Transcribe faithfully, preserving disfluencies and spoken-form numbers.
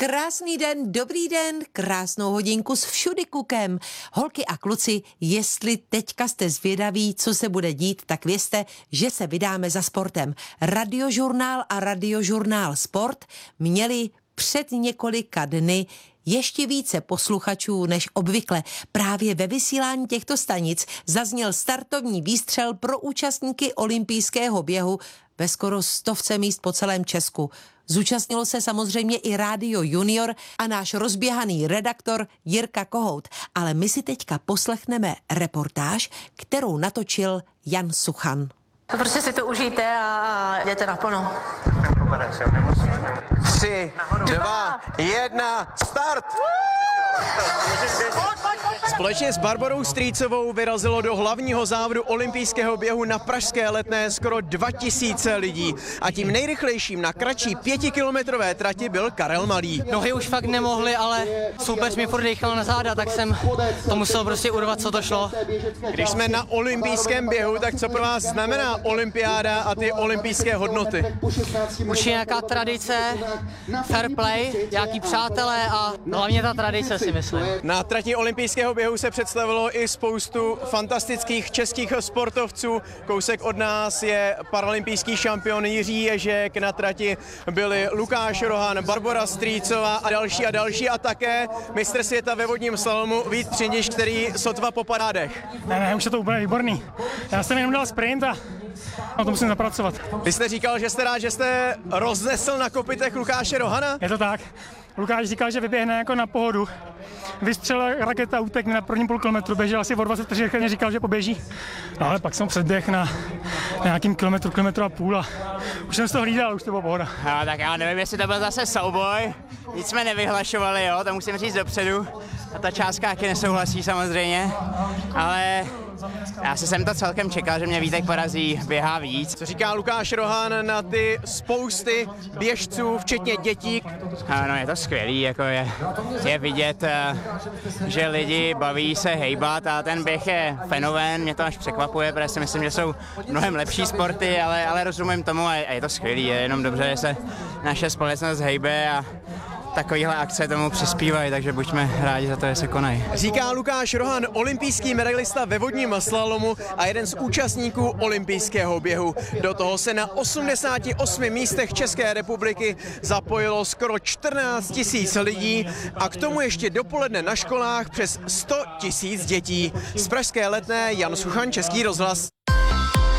Krásný den, dobrý den, krásnou hodinku s všudykukem. Holky a kluci, jestli teďka jste zvědaví, co se bude dít, tak vězte, že se vydáme za sportem. Radiožurnál a radiožurnál Sport měli před několika dny ještě více posluchačů než obvykle. Právě ve vysílání těchto stanic zazněl startovní výstřel pro účastníky olympijského běhu ve skoro stovce míst po celém Česku. Zúčastnilo se samozřejmě i Rádio Junior a náš rozběhaný redaktor Jirka Kohout. Ale my si teďka poslechneme reportáž, kterou natočil Jan Suchan. Prostě si to užijte a jdete naplno. Tři, dva, jedna, start! Společně s Barborou Strýcovou vyrazilo do hlavního závodu olympijského běhu na pražské Letné skoro dva tisíce lidí. A tím nejrychlejším na kratší pětikilometrové trati byl Karel Malý. Nohy už fakt nemohly, ale soupeř mi furt dýchal na záda, tak jsem to musel prostě urvat, co to šlo. Když jsme na olympijském běhu, tak co pro vás znamená olympiáda a ty olympijské hodnoty? Určitě nějaká tradice, fair play, nějaký přátelé a hlavně ta tradice, si myslím. Na trati olympijského běhu se představilo i spoustu fantastických českých sportovců. Kousek od nás je paralympijský šampion Jiří Ježek, na trati byli Lukáš Rohan, Barbora Strýcová a další a další a také mistr světa ve vodním slalomu Vít Třiniš, který sotva po parádech. Ne, ne, už je to úplně výborný. Já jsem jenom dal sprint a na to musím zapracovat. Vy jste říkal, že jste rád, že jste roznesl na kopytech Lukáše Rohana? Je to tak. Lukáš říkal, že vyběhne jako na pohodu. Vystřelil raketa, utekne na prvním půl kilometru, běžel asi o dvacet vteřin, říkal, že poběží. No ale pak jsem předběh na, na nějakým kilometru, kilometru a půl a už jsem z toho hlídal, už to byla pohoda. No, tak já nevím, jestli to byl zase souboj, nic jsme nevyhlašovali, jo, to musím říct dopředu. A ta částka taky nesouhlasí samozřejmě, ale já si jsem to celkem čekal, že mě Vítek porazí, běhá víc. Co říká Lukáš Rohan na ty spousty běžců, včetně dětí? No, je to skvělý, jako je, je vidět, že lidi baví se hejbat a ten běh je fenomén, mě to až překvapuje, protože si myslím, že jsou mnohem lepší sporty, ale, ale rozumím tomu a je to skvělý, je jenom dobře, že se naše společnost hejbe a takovýhle akce tomu přispívají, takže buďme rádi za to, že se konají. Říká Lukáš Rohan, olympijský medailista ve vodním slalomu a jeden z účastníků olympijského běhu. Do toho se na osmdesáti osmi místech České republiky zapojilo skoro čtrnáct tisíc lidí a k tomu ještě dopoledne na školách přes sto tisíc dětí. Z pražské Letné Jan Suchan, Český rozhlas.